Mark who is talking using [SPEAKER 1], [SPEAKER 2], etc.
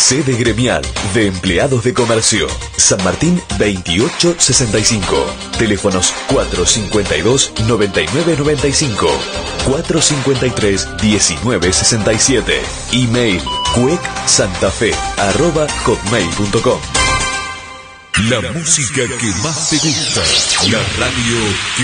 [SPEAKER 1] Sede gremial de empleados de comercio. San Martín 2865. Teléfonos 452-9995. 453-1967. Email cuecsantafe@hotmail.com.
[SPEAKER 2] La música que más te gusta. La radio que